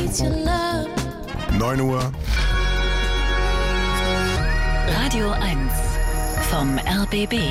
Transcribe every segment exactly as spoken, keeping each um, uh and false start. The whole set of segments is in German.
neun Uhr. Radio eins vom R B B.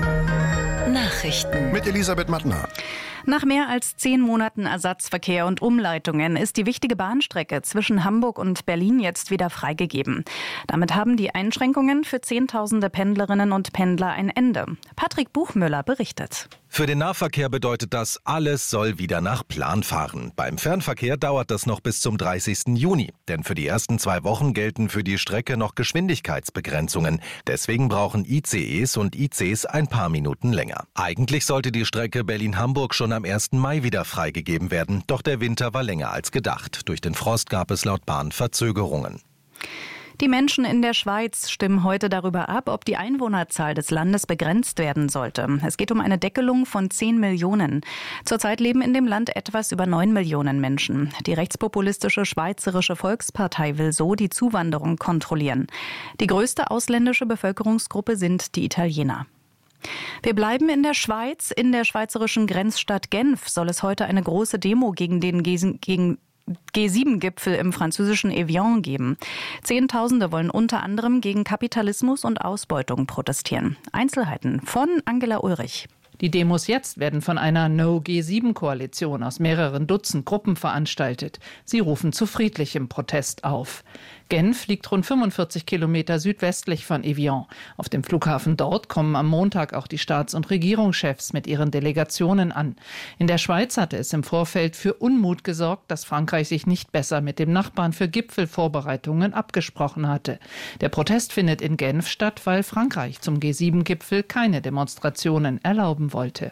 Nachrichten Mit Elisabeth Mattner. Nach mehr als zehn Monaten Ersatzverkehr und Umleitungen ist die wichtige Bahnstrecke zwischen Hamburg und Berlin jetzt wieder freigegeben. Damit haben die Einschränkungen für Zehntausende Pendlerinnen und Pendler ein Ende. Patrick Buchmüller berichtet. Für den Nahverkehr bedeutet das, alles soll wieder nach Plan fahren. Beim Fernverkehr dauert das noch bis zum dreißigsten Juni. Denn für die ersten zwei Wochen gelten für die Strecke noch Geschwindigkeitsbegrenzungen. Deswegen brauchen I C Es und I Cs ein paar Minuten länger. Eigentlich sollte die Strecke Berlin-Hamburg schon am ersten Mai wieder freigegeben werden. Doch der Winter war länger als gedacht. Durch den Frost gab es laut Bahn Verzögerungen. Die Menschen in der Schweiz stimmen heute darüber ab, ob die Einwohnerzahl des Landes begrenzt werden sollte. Es geht um eine Deckelung von zehn Millionen. Zurzeit leben in dem Land etwas über neun Millionen Menschen. Die rechtspopulistische Schweizerische Volkspartei will so die Zuwanderung kontrollieren. Die größte ausländische Bevölkerungsgruppe sind die Italiener. Wir bleiben in der Schweiz. In der schweizerischen Grenzstadt Genf soll es heute eine große Demo gegen den gegen G sieben Gipfel im französischen Evian geben. Zehntausende wollen unter anderem gegen Kapitalismus und Ausbeutung protestieren. Einzelheiten von Angela Ulrich. Die Demos jetzt werden von einer No G sieben Koalition aus mehreren Dutzend Gruppen veranstaltet. Sie rufen zu friedlichem Protest auf. Genf liegt rund fünfundvierzig Kilometer südwestlich von Evian. Auf dem Flughafen dort kommen am Montag auch die Staats- und Regierungschefs mit ihren Delegationen an. In der Schweiz hatte es im Vorfeld für Unmut gesorgt, dass Frankreich sich nicht besser mit dem Nachbarn für Gipfelvorbereitungen abgesprochen hatte. Der Protest findet in Genf statt, weil Frankreich zum G sieben Gipfel keine Demonstrationen erlauben wollte.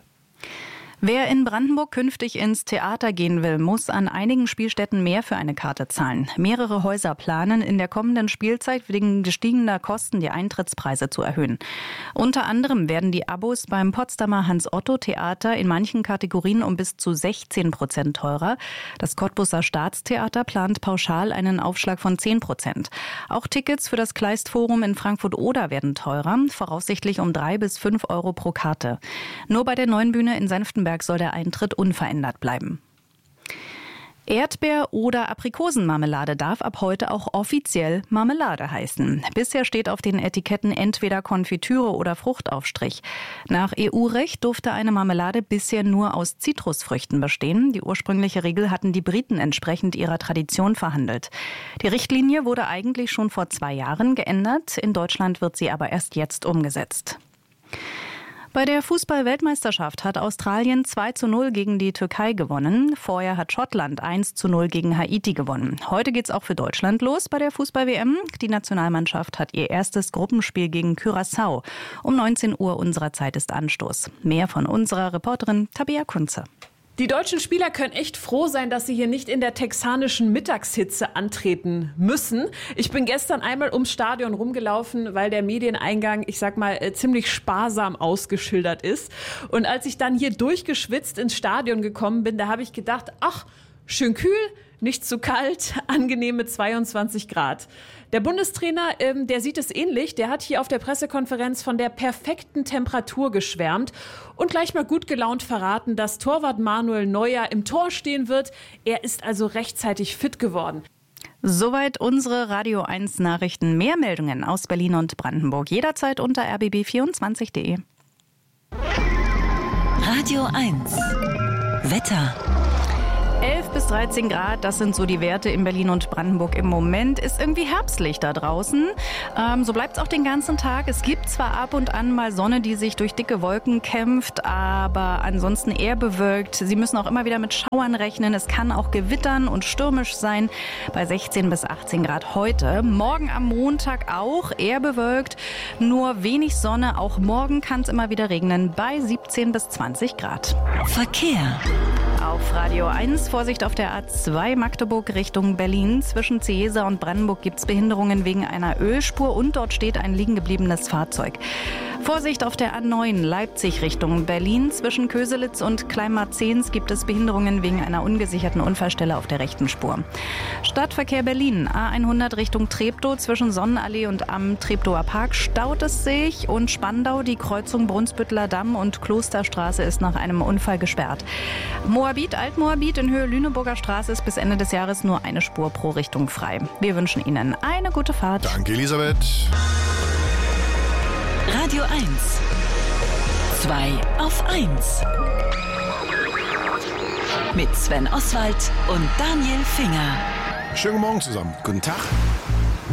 Wer in Brandenburg künftig ins Theater gehen will, muss an einigen Spielstätten mehr für eine Karte zahlen. Mehrere Häuser planen, in der kommenden Spielzeit wegen gestiegener Kosten die Eintrittspreise zu erhöhen. Unter anderem werden die Abos beim Potsdamer Hans-Otto-Theater in manchen Kategorien um bis zu sechzehn Prozent teurer. Das Cottbuser Staatstheater plant pauschal einen Aufschlag von zehn Prozent. Auch Tickets für das Kleistforum in Frankfurt-Oder werden teurer, voraussichtlich um drei bis fünf Euro pro Karte. Nur bei der Neuen Bühne in Senftenberg soll der Eintritt unverändert bleiben. Erdbeer- oder Aprikosenmarmelade darf ab heute auch offiziell Marmelade heißen. Bisher steht auf den Etiketten entweder Konfitüre oder Fruchtaufstrich. Nach E U-Recht durfte eine Marmelade bisher nur aus Zitrusfrüchten bestehen. Die ursprüngliche Regel hatten die Briten entsprechend ihrer Tradition verhandelt. Die Richtlinie wurde eigentlich schon vor zwei Jahren geändert. In Deutschland wird sie aber erst jetzt umgesetzt. Bei der Fußball-Weltmeisterschaft hat Australien zwei zu null gegen die Türkei gewonnen. Vorher hat Schottland eins zu null gegen Haiti gewonnen. Heute geht's auch für Deutschland los bei der Fußball-W M. Die Nationalmannschaft hat ihr erstes Gruppenspiel gegen Curaçao. Um neunzehn Uhr unserer Zeit ist Anstoß. Mehr von unserer Reporterin Tabea Kunze. Die deutschen Spieler können echt froh sein, dass sie hier nicht in der texanischen Mittagshitze antreten müssen. Ich bin gestern einmal ums Stadion rumgelaufen, weil der Medieneingang, ich sag mal, ziemlich sparsam ausgeschildert ist. Und als ich dann hier durchgeschwitzt ins Stadion gekommen bin, da habe ich gedacht, ach, schön kühl, nicht zu kalt, angenehme zweiundzwanzig Grad. Der Bundestrainer, ähm, der sieht es ähnlich. Der hat hier auf der Pressekonferenz von der perfekten Temperatur geschwärmt und gleich mal gut gelaunt verraten, dass Torwart Manuel Neuer im Tor stehen wird. Er ist also rechtzeitig fit geworden. Soweit unsere Radio eins Nachrichten. Mehr Meldungen aus Berlin und Brandenburg jederzeit unter r b b vierundzwanzig punkt de. Radio eins Wetter. elf bis dreizehn Grad, das sind so die Werte in Berlin und Brandenburg im Moment. Ist irgendwie herbstlich da draußen. Ähm, so bleibt es auch den ganzen Tag. Es gibt zwar ab und an mal Sonne, die sich durch dicke Wolken kämpft, aber ansonsten eher bewölkt. Sie müssen auch immer wieder mit Schauern rechnen. Es kann auch gewittern und stürmisch sein bei sechzehn bis achtzehn Grad heute. Morgen am Montag auch eher bewölkt, nur wenig Sonne. Auch morgen kann es immer wieder regnen bei siebzehn bis zwanzig Grad. Verkehr. Auf Radio eins, Vorsicht auf der A zwei Magdeburg Richtung Berlin. Zwischen Ciesa und Brandenburg gibt es Behinderungen wegen einer Ölspur und dort steht ein liegen gebliebenes Fahrzeug. Vorsicht auf der A neun Leipzig Richtung Berlin. Zwischen Köselitz und Kleinmarzens gibt es Behinderungen wegen einer ungesicherten Unfallstelle auf der rechten Spur. Stadtverkehr Berlin, A hundert Richtung Treptow. Zwischen Sonnenallee und am Treptower Park staut es sich. Und Spandau, die Kreuzung Brunsbütteler Damm und Klosterstraße ist nach einem Unfall gesperrt. Moabit Moabit, Altmoabit in Höhe Lüneburger Straße ist bis Ende des Jahres nur eine Spur pro Richtung frei. Wir wünschen Ihnen eine gute Fahrt. Danke, Elisabeth. Radio eins. zwei auf eins. Mit Sven Oswald und Daniel Finger. Schönen guten Morgen zusammen. Guten Tag.